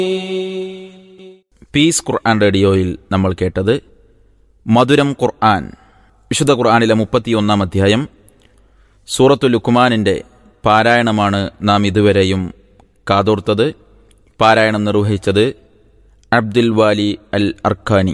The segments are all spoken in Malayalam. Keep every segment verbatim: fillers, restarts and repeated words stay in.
പീസ് ഖുർആൻ റേഡിയോയിൽ നമ്മൾ കേട്ടത് മധുരം ഖുർആൻ. വിശുദ്ധ ഖുർആനിലെ മുപ്പത്തിയൊന്നാം അധ്യായം സൂറത്തുൽ ലുഖ്മാനിൻ്റെ പാരായണമാണ് നാം ഇതുവരെയും കാതോർത്തത്. പാരായണം നിർവഹിച്ചത് അബ്ദുൽ വാലി അൽ അർഖാനി.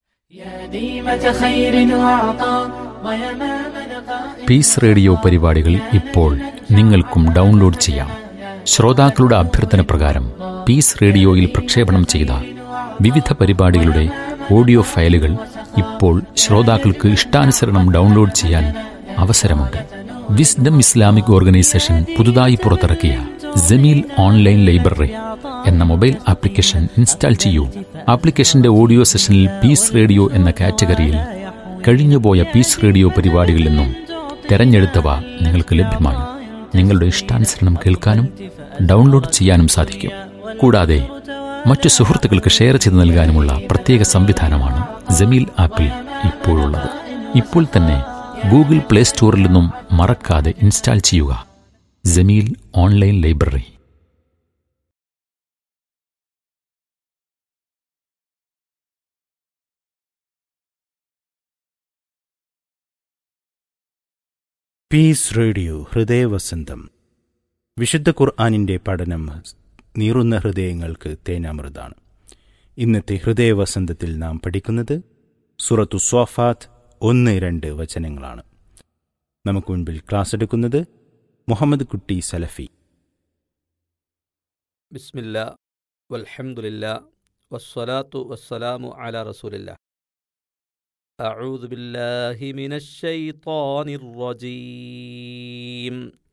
പീസ് റേഡിയോ പരിപാടികൾ ഇപ്പോൾ നിങ്ങൾക്കും ഡൗൺലോഡ് ചെയ്യാം. ശ്രോതാക്കളുടെ അഭ്യർത്ഥന പ്രകാരം പീസ് റേഡിയോയിൽ പ്രക്ഷേപണം ചെയ്ത വിവിധ പരിപാടികളുടെ ഓഡിയോ ഫയലുകൾ ഇപ്പോൾ ശ്രോതാക്കൾക്ക് ഇഷ്ടാനുസരണം ഡൗൺലോഡ് ചെയ്യാൻ അവസരമുണ്ട്. വിസ്ഡം ഇസ്ലാമിക് ഓർഗനൈസേഷൻ പുതുതായി പുറത്തിറക്കിയ ജമീൽ ഓൺലൈൻ ലൈബ്രറി എന്ന മൊബൈൽ ആപ്ലിക്കേഷൻ ഇൻസ്റ്റാൾ ചെയ്യൂ. ആപ്ലിക്കേഷന്റെ ഓഡിയോ സെഷനിൽ പീസ് റേഡിയോ എന്ന കാറ്റഗറിയിൽ കഴിഞ്ഞുപോയ പീസ് റേഡിയോ പരിപാടികളിൽ നിന്നും തെരഞ്ഞെടുത്തവ നിങ്ങൾക്ക് ലഭ്യമാണ്. നിങ്ങളുടെ ഇഷ്ടാനുസരണം കേൾക്കാനും ഡൗൺലോഡ് ചെയ്യാനും സാധിക്കും. കൂടാതെ മറ്റു സുഹൃത്തുക്കൾക്ക് ഷെയർ ചെയ്ത് നൽകാനുമുള്ള പ്രത്യേക സംവിധാനമാണ് ജമീൽ ആപ്പിൽ ഇപ്പോഴുള്ളത്. ഇപ്പോൾ തന്നെ ഗൂഗിൾ പ്ലേ സ്റ്റോറിൽ നിന്നും മറക്കാതെ ഇൻസ്റ്റാൾ ചെയ്യുക Jameel online library. Piece radio ഹൃദയവസന്തം. വിശുദ്ധ ഖുർആനിൻ്റെ പഠനം നീറുന്ന ഹൃദയങ്ങൾക്ക് തേനാമൃതാണ്. ഇന്നത്തെ ഹൃദയവസന്തത്തിൽ നാം പഠിക്കുന്നത് സൂറത്തു സ്വാഫാത്ത് ഒന്ന് രണ്ട് വചനങ്ങളാണ്. നമുക്ക് മുൻപിൽ ക്ലാസ് എടുക്കുന്നത് മുഹമ്മദ് കുട്ടി സലഫി. ബിസ്മില്ലാ വൽഹംദുലില്ലാ വസ്സലാത്തു വസ്സലാമു അലാ റസൂലില്ലാ. അഊദു ബില്ലാഹി മിനശ് ശൈത്വാനിർ റജീം.